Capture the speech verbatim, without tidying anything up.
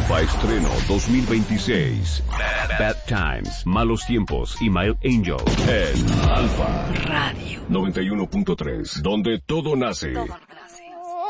Alfa Estreno dos mil veintiséis. Bad Times, Malos Tiempos y My Angel en Alfa Radio noventa y uno punto tres, donde todo nace. Todo.